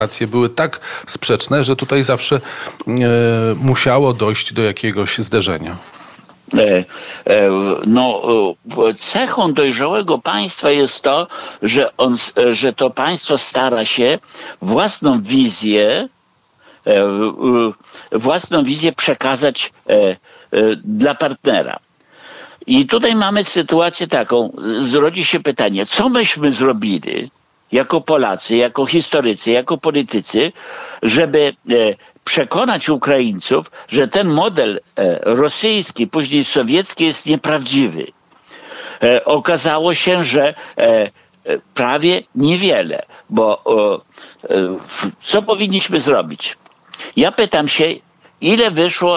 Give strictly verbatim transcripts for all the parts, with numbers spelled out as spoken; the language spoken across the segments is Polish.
były tak sprzeczne, że tutaj zawsze e, musiało dojść do jakiegoś zderzenia. E, e, no, cechą dojrzałego państwa jest to, że, on, że to państwo stara się własną wizję, e, własną wizję przekazać e, e, dla partnera. I tutaj mamy sytuację taką, rodzi się pytanie, co myśmy zrobili jako Polacy, jako historycy, jako politycy, żeby przekonać Ukraińców, że ten model rosyjski, później sowiecki jest nieprawdziwy. Okazało się, że prawie niewiele, bo co powinniśmy zrobić? Ja pytam się, ile wyszło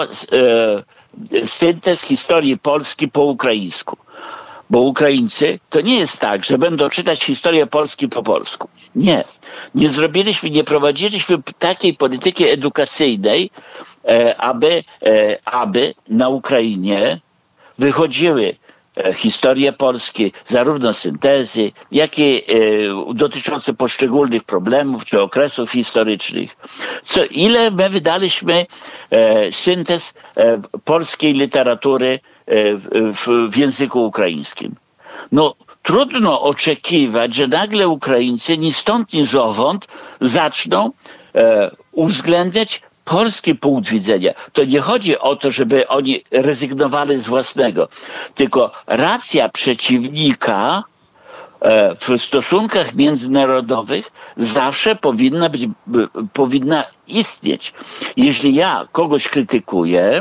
syntez historii Polski po ukraińsku? Bo Ukraińcy to nie jest tak, że będą czytać historię Polski po polsku. Nie. Nie zrobiliśmy, nie prowadziliśmy takiej polityki edukacyjnej, e, aby, e, aby na Ukrainie wychodziły e, historie polskie, zarówno syntezy, jak i e, dotyczące poszczególnych problemów czy okresów historycznych. Co, ile my wydaliśmy e, syntez e, polskiej literatury W, w języku ukraińskim. No trudno oczekiwać, że nagle Ukraińcy ni stąd, ni zowąd zaczną e, uwzględniać polski punkt widzenia. To nie chodzi o to, żeby oni rezygnowali z własnego, tylko racja przeciwnika e, w stosunkach międzynarodowych zawsze powinna być, b, powinna istnieć. Jeśli ja kogoś krytykuję,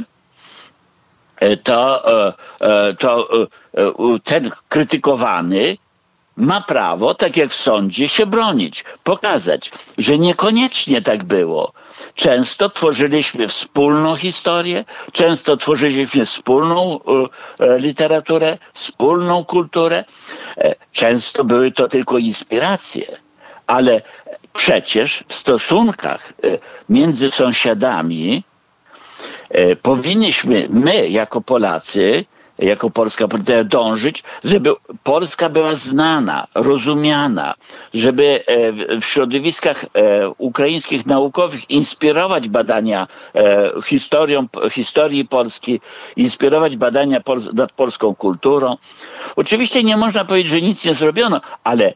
to, to ten krytykowany ma prawo, tak jak w sądzie, się bronić, pokazać, że niekoniecznie tak było. Często tworzyliśmy wspólną historię, często tworzyliśmy wspólną literaturę, wspólną kulturę. Często były to tylko inspiracje, ale przecież w stosunkach między sąsiadami powinniśmy my, jako Polacy, jako polska polityka, dążyć, żeby Polska była znana, rozumiana, żeby w środowiskach ukraińskich naukowych inspirować badania historią, historii Polski, inspirować badania nad polską kulturą. Oczywiście nie można powiedzieć, że nic nie zrobiono, ale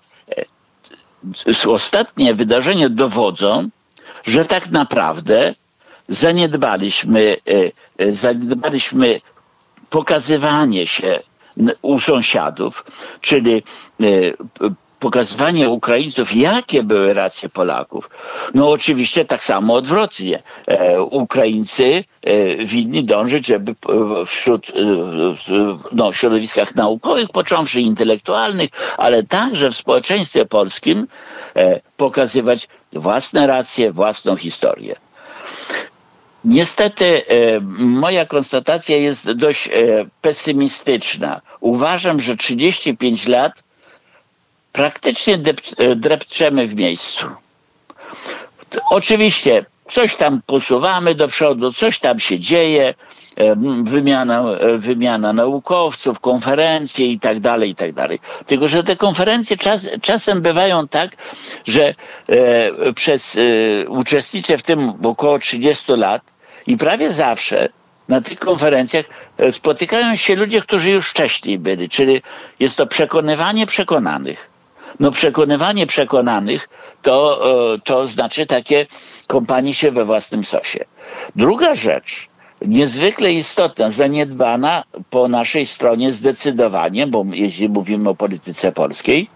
ostatnie wydarzenia dowodzą, że tak naprawdę zaniedbaliśmy, zaniedbaliśmy pokazywanie się u sąsiadów, czyli pokazywanie Ukraińców, jakie były racje Polaków. No oczywiście tak samo odwrotnie. Ukraińcy winni dążyć, żeby wśród no, środowiskach naukowych, począwszy intelektualnych, ale także w społeczeństwie polskim pokazywać własne racje, własną historię. Niestety e, moja konstatacja jest dość e, pesymistyczna. Uważam, że trzydzieści pięć lat praktycznie dep- drepczemy w miejscu. To, oczywiście coś tam posuwamy do przodu, coś tam się dzieje, e, wymiana, e, wymiana naukowców, konferencje i tak dalej, i tak dalej. Tylko że te konferencje czas, czasem bywają tak, że e, przez e, uczestniczę w tym około trzydziestu lat i prawie zawsze na tych konferencjach spotykają się ludzie, którzy już wcześniej byli, czyli jest to przekonywanie przekonanych. No przekonywanie przekonanych to, to znaczy takie kąpanie się we własnym sosie. Druga rzecz, niezwykle istotna, zaniedbana po naszej stronie zdecydowanie, bo jeśli mówimy o polityce polskiej,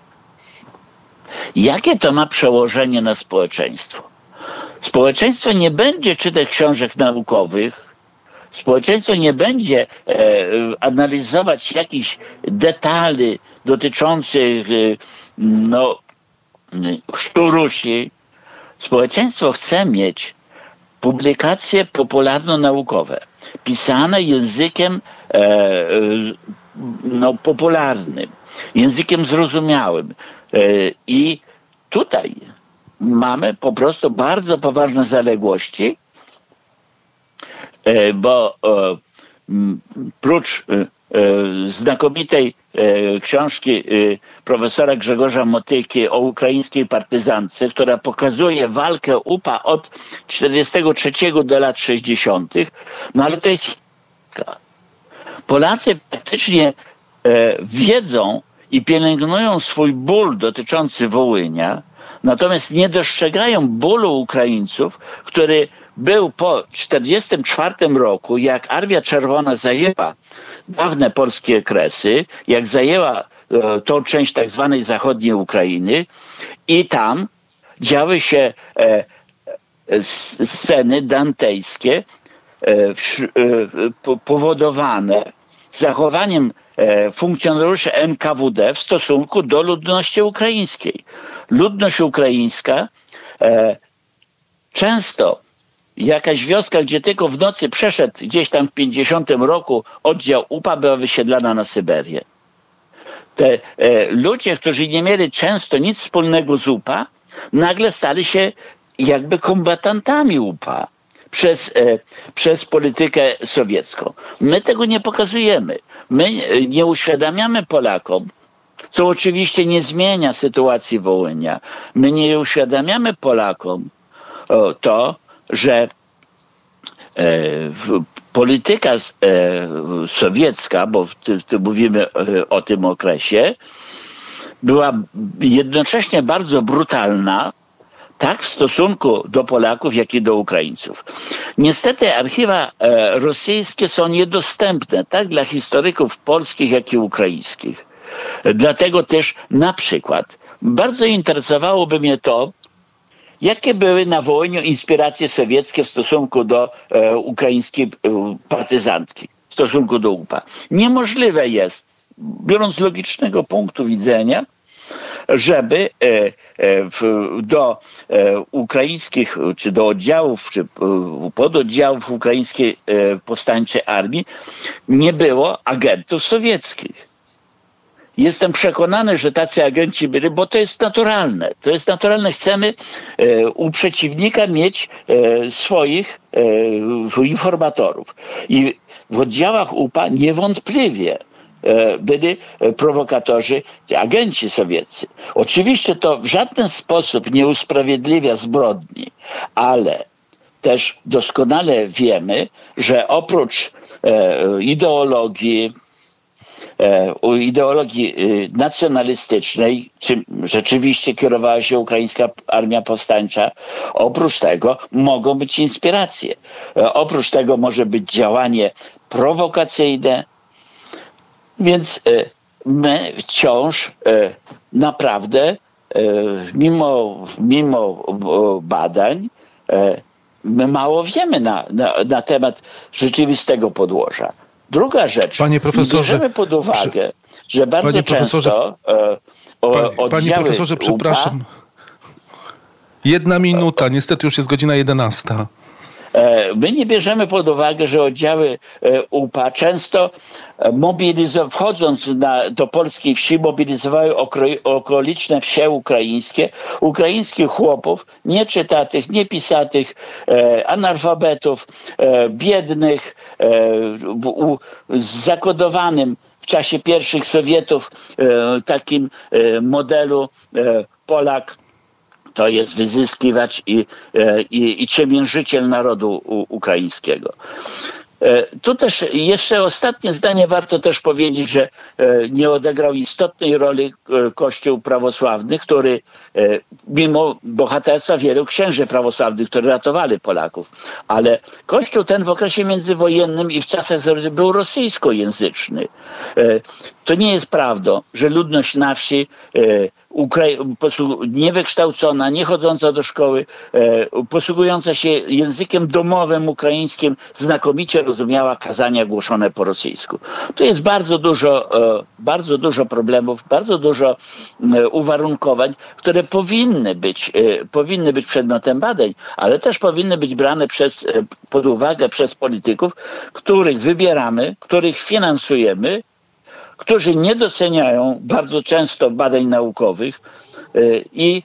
jakie to ma przełożenie na społeczeństwo? Społeczeństwo nie będzie czytać książek naukowych, społeczeństwo nie będzie e, analizować jakichś detali dotyczących e, no, chrztu-Rusi. Społeczeństwo chce mieć publikacje popularno-naukowe, pisane językiem e, no, popularnym, językiem zrozumiałym. E, I tutaj mamy po prostu bardzo poważne zaległości, bo prócz znakomitej książki profesora Grzegorza Motyki o ukraińskiej partyzance, która pokazuje walkę U P A od czterdziestego trzeciego do lat sześćdziesiątych. No ale to jest... Polacy praktycznie wiedzą i pielęgnują swój ból dotyczący Wołynia, natomiast nie dostrzegają bólu Ukraińców, który był po czterdziestym czwartym roku, jak Armia Czerwona zajęła dawne polskie Kresy, jak zajęła e, tą część tak zwanej zachodniej Ukrainy i tam działy się e, sceny dantejskie e, w, e, powodowane zachowaniem e, funkcjonariuszy N K W D w stosunku do ludności ukraińskiej. Ludność ukraińska e, często jakaś wioska, gdzie tylko w nocy przeszedł gdzieś tam w pięćdziesiątym roku oddział U P A, była wysiedlana na Syberię. Te e, ludzie, którzy nie mieli często nic wspólnego z U P A, nagle stali się jakby kombatantami U P A przez, e, przez politykę sowiecką. My tego nie pokazujemy. My nie uświadamiamy Polakom, co oczywiście nie zmienia sytuacji Wołynia. My nie uświadamiamy Polakom o, to, że e, w, polityka z, e, sowiecka, bo w, w, mówimy e, o tym okresie, była jednocześnie bardzo brutalna, tak w stosunku do Polaków, jak i do Ukraińców. Niestety archiwa e, rosyjskie są niedostępne tak dla historyków polskich, jak i ukraińskich. Dlatego też na przykład bardzo interesowałoby mnie to, jakie były na Wołyniu inspiracje sowieckie w stosunku do e, ukraińskiej e, partyzantki, w stosunku do U P A. Niemożliwe jest, biorąc z logicznego punktu widzenia, żeby e, e, w, do e, ukraińskich, czy do oddziałów, czy e, pododdziałów ukraińskiej e, powstańczej armii nie było agentów sowieckich. Jestem przekonany, że tacy agenci byli, bo to jest naturalne. To jest naturalne. Chcemy e, u przeciwnika mieć e, swoich e, informatorów. I w oddziałach U P A niewątpliwie e, byli prowokatorzy, agenci sowieccy. Oczywiście to w żaden sposób nie usprawiedliwia zbrodni, ale też doskonale wiemy, że oprócz e, ideologii, u ideologii nacjonalistycznej, czym rzeczywiście kierowała się ukraińska armia powstańcza, oprócz tego mogą być inspiracje. Oprócz tego może być działanie prowokacyjne, więc my wciąż naprawdę, mimo, mimo badań, my mało wiemy na, na, na temat rzeczywistego podłoża. Druga rzecz, panie profesorze, bierzemy pod uwagę, przy... że bardzo panie często e, o, panie, panie profesorze, przepraszam. Jedna minuta, niestety już jest godzina jedenasta. E, my nie bierzemy pod uwagę, że oddziały e, U P A często mobilizowały, wchodząc na, do polskiej wsi, mobilizowały okro- okoliczne wsie ukraińskie, ukraińskich chłopów, nieczytatych, niepisatych, e, analfabetów, e, biednych, e, u, z zakodowanym w czasie pierwszych Sowietów e, takim e, modelu e, Polak to jest wyzyskiwacz i, i, i ciemiężyciel narodu ukraińskiego. Tu też jeszcze ostatnie zdanie warto też powiedzieć, że nie odegrał istotnej roli Kościół prawosławny, który mimo bohaterstwa wielu księży prawosławnych, którzy ratowali Polaków, ale Kościół ten w okresie międzywojennym i w czasach był rosyjskojęzyczny. To nie jest prawdą, że ludność na wsi Ukra- niewykształcona, nie chodząca do szkoły, e, posługująca się językiem domowym ukraińskim, znakomicie rozumiała kazania głoszone po rosyjsku. Tu jest bardzo dużo, e, bardzo dużo problemów, bardzo dużo e, uwarunkowań, które powinny być, e, powinny być przedmiotem badań, ale też powinny być brane przez, e, pod uwagę przez polityków, których wybieramy, których finansujemy, którzy nie doceniają bardzo często badań naukowych i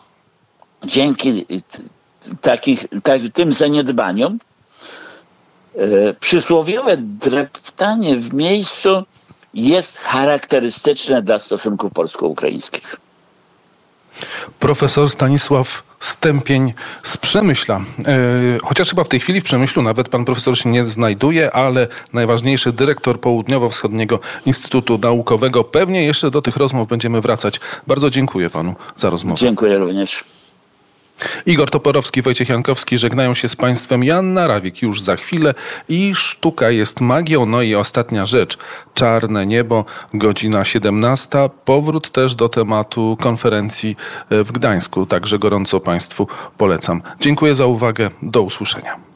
dzięki takich, tak, tym zaniedbaniom przysłowiowe dreptanie w miejscu jest charakterystyczne dla stosunków polsko-ukraińskich. Profesor Stanisław Stępień z Przemyśla. Chociaż chyba w tej chwili w Przemyślu nawet pan profesor się nie znajduje, ale najważniejszy dyrektor Południowo-Wschodniego Instytutu Naukowego. Pewnie jeszcze do tych rozmów będziemy wracać. Bardzo dziękuję panu za rozmowę. Dziękuję również. Igor Toporowski, Wojciech Jankowski żegnają się z państwem. Joanna Rawik już za chwilę i Sztuka jest magią. No i ostatnia rzecz. Czarne niebo, godzina siedemnasta. Powrót też do tematu konferencji w Gdańsku. Także gorąco państwu polecam. Dziękuję za uwagę. Do usłyszenia.